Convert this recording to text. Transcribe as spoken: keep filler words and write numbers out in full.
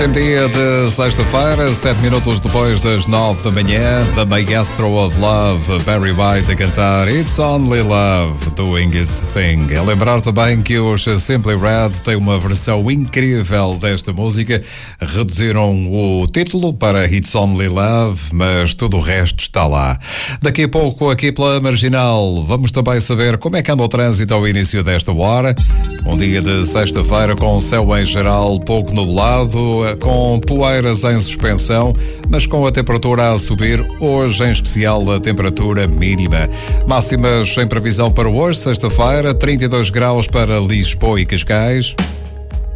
Ótimo dia de sexta-feira, sete minutos depois das nove da manhã, The Maestro of Love, Barry White a cantar It's Only Love, Doing Its Thing. A lembrar também que os Simply Red têm uma versão incrível desta música, reduziram o título para It's Only Love, mas tudo o resto está lá. Daqui a pouco, aqui pela Marginal, vamos também saber como é que anda o trânsito ao início desta hora. Um dia de sexta-feira com o céu em geral pouco nublado, com poeiras em suspensão, mas com a temperatura a subir, hoje em especial a temperatura mínima. Máximas em previsão para hoje, sexta-feira, trinta e dois graus para Lisboa e Cascais.